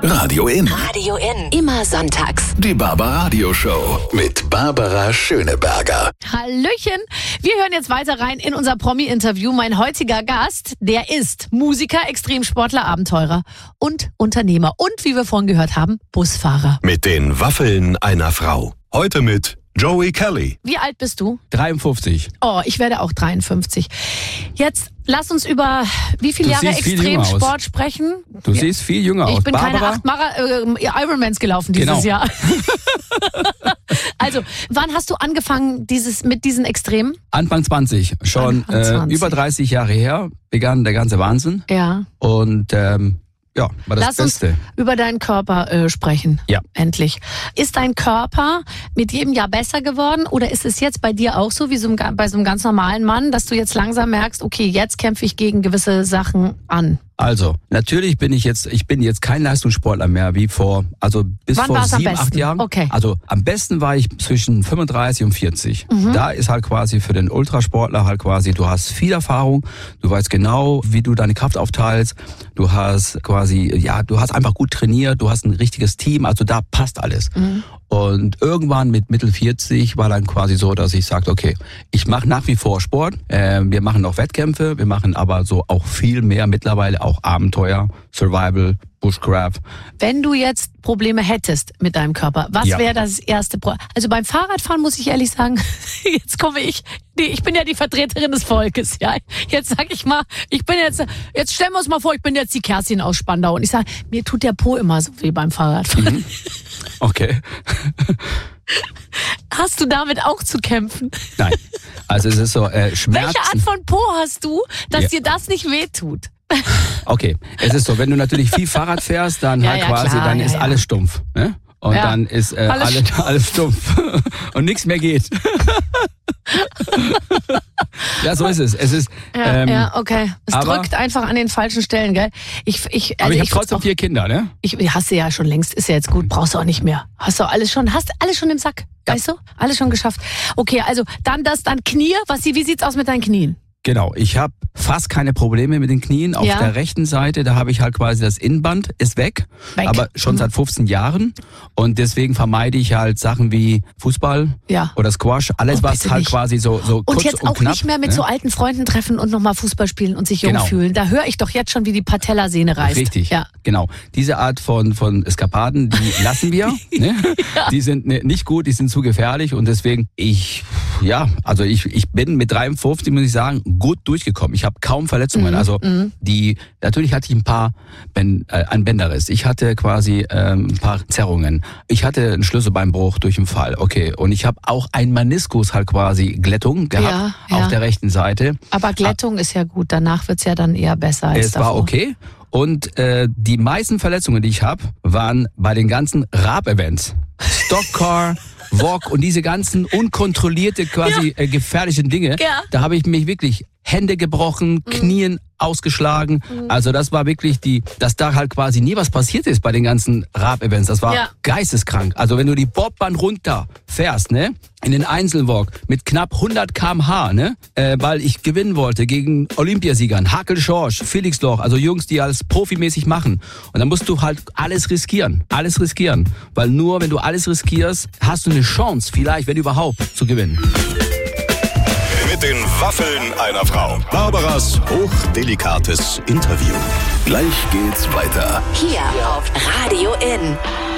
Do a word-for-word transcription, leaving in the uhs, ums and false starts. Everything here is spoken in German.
Radio In. Radio In. Immer sonntags. Die Barbaradio Show mit Barbara Schöneberger. Hallöchen. Wir hören jetzt weiter rein in unser Promi-Interview. Mein heutiger Gast, der ist Musiker, Extremsportler, Abenteurer und Unternehmer. Und wie wir vorhin gehört haben, Busfahrer. Mit den Waffeln einer Frau. Heute mit Joey Kelly. Wie alt bist du? dreiundfünfzig. Oh, ich werde auch dreiundfünfzig. Jetzt lass uns über wie viele Du Jahre siehst viel jünger Extremsport aus. sprechen. Du Ja. siehst viel jünger aus. Ich bin Barbara, keine acht Mara, äh, Ironmans gelaufen dieses Genau. Jahr. Also, wann hast du angefangen dieses, mit diesen Extremen? Anfang zwanzig, schon Anfang zwanzig. Äh, über dreißig Jahre her begann der ganze Wahnsinn. Ja. Und ähm, ja, war das Lass Beste. uns über deinen Körper äh, sprechen. Ja. Endlich. Ist dein Körper mit jedem Jahr besser geworden oder ist es jetzt bei dir auch so wie so ein, bei so einem ganz normalen Mann, dass du jetzt langsam merkst, okay, jetzt kämpfe ich gegen gewisse Sachen an? Also, natürlich bin ich jetzt, ich bin jetzt kein Leistungssportler mehr wie vor, also bis Wann vor war's am sieben, besten? acht Jahren. Okay. Also am besten war ich zwischen fünfunddreißig und vierzig. Mhm. Da ist halt quasi für den Ultrasportler halt quasi, du hast viel Erfahrung, du weißt genau, wie du deine Kraft aufteilst, du hast quasi, ja, du hast einfach gut trainiert, du hast ein richtiges Team, also da passt alles. Mhm. Und irgendwann mit Mitte vierzig war dann quasi so, dass ich sagte, okay, ich mache nach wie vor Sport, äh, wir machen auch Wettkämpfe, wir machen aber so auch viel mehr mittlerweile auch Abenteuer, Survival, Bushcraft. Wenn du jetzt Probleme hättest mit deinem Körper, was Ja. wäre das erste Problem? Also beim Fahrradfahren muss ich ehrlich sagen, jetzt komme ich, nee, ich bin ja die Vertreterin des Volkes, ja. Jetzt sag ich mal, ich bin jetzt, jetzt stellen wir uns mal vor, ich bin jetzt die Kerstin aus Spandau und ich sage, mir tut der Po immer so weh beim Fahrradfahren. Mhm. Okay. Hast du damit auch zu kämpfen? Nein, also es ist so, äh, Schmerzen. Welche Art von Po hast du, dass Ja. dir das nicht wehtut? Okay, es ist so, wenn du natürlich viel Fahrrad fährst, dann Ja, halt ja, quasi, klar, dann ja, ist ja. alles stumpf. Ne? Und Ja. dann ist äh, Alles alles, alles stumpf und nichts mehr geht. Ja, so ist es. Es ist. Ja, ähm, ja, okay. Es aber- drückt einfach an den falschen Stellen, gell? Ich, ich, Aber also ich habe find's trotzdem auch- vier Kinder, ne? Ich hasse ja schon längst, ist ja jetzt gut, brauchst du auch nicht mehr. Hast du alles schon, hast alles schon im Sack, Ja. weißt du? Alles schon geschafft. Okay, also dann das, dann Knie, was, wie sieht's aus mit deinen Knien? Genau, ich habe fast keine Probleme mit den Knien. Auf Ja. der rechten Seite, da habe ich halt quasi das Innenband, ist weg, Weg. aber schon Mhm. seit fünfzehn Jahren. Und deswegen vermeide ich halt Sachen wie Fußball Ja. oder Squash, alles Oh, was bitte halt nicht. quasi so, so Und kurz jetzt und auch knapp. nicht mehr mit ne? so alten Freunden treffen und nochmal Fußball spielen und sich jung Genau. fühlen. Da höre ich doch jetzt schon, wie die Patellasehne reißt. Richtig, Ja. genau. Diese Art von, von Eskapaden, die lassen wir. Ne? Die sind ne, nicht gut, die sind zu gefährlich und deswegen, ich, ja, also ich, ich bin mit dreiundfünfzig, muss ich sagen, gut durchgekommen. Ich habe kaum Verletzungen. Mhm, Also mhm. die, natürlich hatte ich ein paar, ben, äh, ein Bänderriss. Ich hatte quasi ähm, ein paar Zerrungen. Ich hatte einen Schlüsselbeinbruch durch einen Fall. Okay, und ich habe auch einen Meniskus halt quasi Glättung gehabt Ja, auf ja. der rechten Seite. Aber Glättung ist ja gut, danach wird's ja dann eher besser als Es davor. war okay. Und äh, die meisten Verletzungen, die ich habe, waren bei den ganzen Rab-Events. Stockcar, Walk und diese ganzen unkontrollierte, quasi äh, gefährlichen Dinge. Ja. Da habe ich mich wirklich Hände gebrochen, Knien ausgeschlagen. Also das war wirklich die, dass da halt quasi nie was passiert ist bei den ganzen Rab-Events. Das war Ja. geisteskrank. Also wenn du die Bobbahn runter fährst, ne, in den Einzelwalk mit knapp hundert Kilometer pro Stunde, ne, äh, weil ich gewinnen wollte gegen Olympiasiegern, Hakel Schorsch, Felix Loch, also Jungs, die alles profimäßig machen. Und dann musst du halt alles riskieren, alles riskieren. Weil nur wenn du alles riskierst, hast du eine Chance, vielleicht, wenn überhaupt, zu gewinnen. Mit den Waffeln einer Frau. Barbaras hochdelikates Interview. Gleich geht's weiter. Hier auf Radio In.